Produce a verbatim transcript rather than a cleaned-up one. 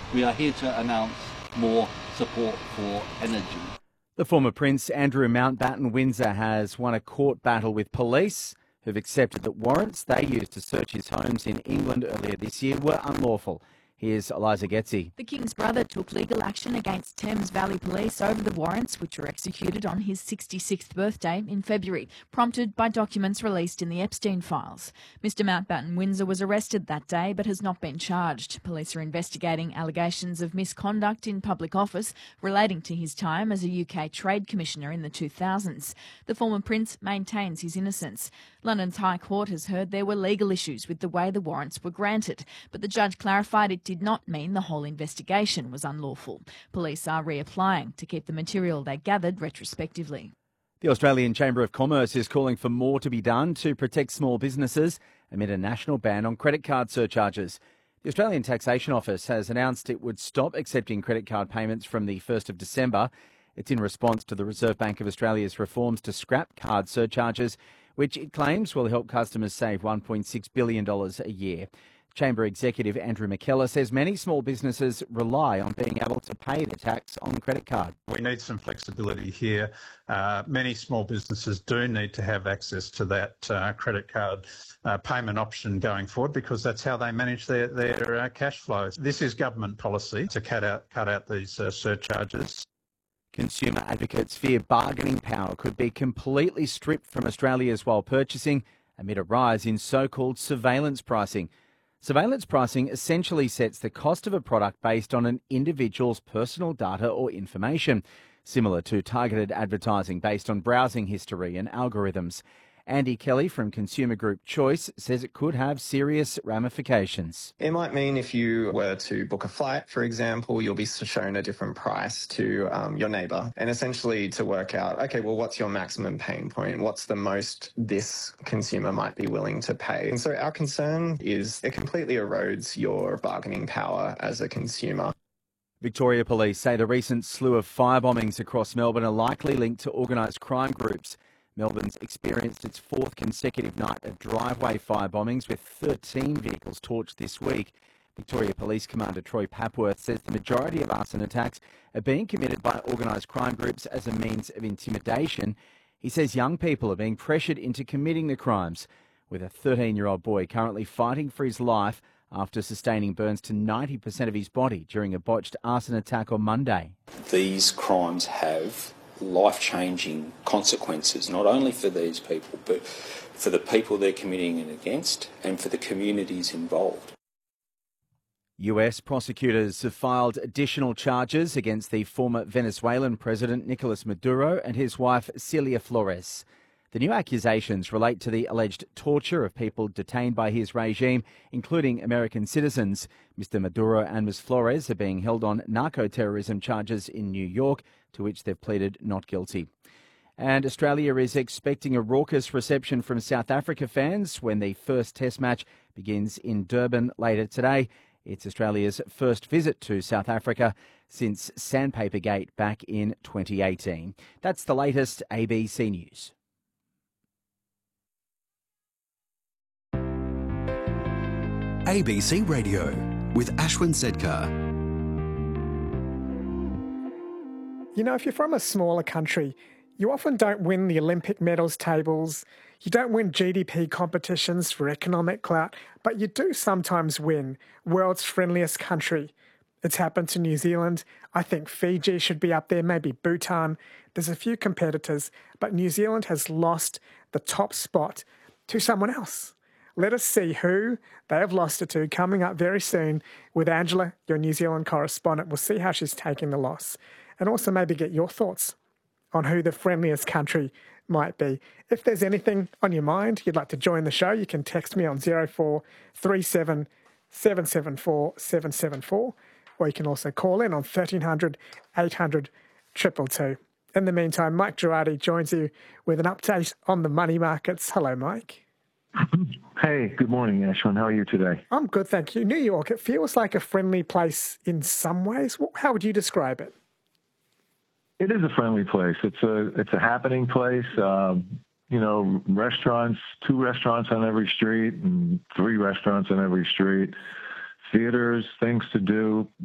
we are here to announce more support for energy. The former Prince Andrew Mountbatten Windsor has won a court battle with police who've accepted that warrants they used to search his homes in England earlier this year were unlawful. Here's Eliza Getzi. The King's brother took legal action against Thames Valley Police over the warrants which were executed on his sixty-sixth birthday in February, prompted by documents released in the Epstein files. Mister Mountbatten Windsor was arrested that day but has not been charged. Police are investigating allegations of misconduct in public office relating to his time as a U K Trade Commissioner in the two thousands. The former Prince maintains his innocence. London's High Court has heard there were legal issues with the way the warrants were granted, but the judge clarified it did not mean the whole investigation was unlawful. Police are reapplying to keep the material they gathered retrospectively. The Australian Chamber of Commerce is calling for more to be done to protect small businesses amid a national ban on credit card surcharges. The Australian Taxation Office has announced it would stop accepting credit card payments from the first of December. It's in response to the Reserve Bank of Australia's reforms to scrap card surcharges, which it claims will help customers save one point six billion dollars a year. Chamber Executive Andrew McKellar says many small businesses rely on being able to pay the tax on the credit card. We need some flexibility here. Uh, many small businesses do need to have access to that uh, credit card uh, payment option going forward because that's how they manage their, their uh, cash flows. This is government policy to cut out, cut out these uh, surcharges. Consumer advocates fear bargaining power could be completely stripped from Australians while purchasing amid a rise in so-called surveillance pricing. Surveillance pricing essentially sets the cost of a product based on an individual's personal data or information, similar to targeted advertising based on browsing history and algorithms. Andy Kelly from consumer group Choice says it could have serious ramifications. It might mean if you were to book a flight, for example, you'll be shown a different price to um, your neighbour. And essentially to work out, okay, well, what's your maximum pain point? What's the most this consumer might be willing to pay? And so our concern is it completely erodes your bargaining power as a consumer. Victoria Police say the recent slew of fire bombings across Melbourne are likely linked to organised crime groups. Melbourne's experienced its fourth consecutive night of driveway fire bombings with thirteen vehicles torched this week. Victoria Police Commander Troy Papworth says the majority of arson attacks are being committed by organised crime groups as a means of intimidation. He says young people are being pressured into committing the crimes, with a thirteen-year-old boy currently fighting for his life after sustaining burns to ninety percent of his body during a botched arson attack on Monday. These crimes have life-changing consequences, not only for these people, but for the people they're committing it against and for the communities involved. U S prosecutors have filed additional charges against the former Venezuelan president Nicolas Maduro and his wife Celia Flores. The new accusations relate to the alleged torture of people detained by his regime, including American citizens. Mister Maduro and Miz Flores are being held on narco-terrorism charges in New York, to which they've pleaded not guilty. And Australia is expecting a raucous reception from South Africa fans when the first Test match begins in Durban later today. It's Australia's first visit to South Africa since Sandpapergate back in twenty eighteen. That's the latest A B C News. A B C Radio with Ashwin Sedkar. You know, if you're from a smaller country, you often don't win the Olympic medals tables, you don't win G D P competitions for economic clout, but you do sometimes win world's friendliest country. It's happened to New Zealand. I think Fiji should be up there, maybe Bhutan. There's a few competitors, but New Zealand has lost the top spot to someone else. Let us see who they have lost it to coming up very soon with Angela, your New Zealand correspondent. We'll see how she's taking the loss and also maybe get your thoughts on who the friendliest country might be. If there's anything on your mind you'd like to join the show, you can text me on zero four three seven, seven seven four, seven seven four, or you can also call in on thirteen hundred, eight hundred, two two two. In the meantime, Mike Girardi joins you with an update on the money markets. Hello, Mike. Hey, good morning, Ashwin. How are you today? I'm good, thank you. New York, it feels like a friendly place in some ways. How would you describe it? It is a friendly place. It's a it's a happening place. Um, you know, restaurants, two restaurants on every street and three restaurants on every street. Theaters, things to do.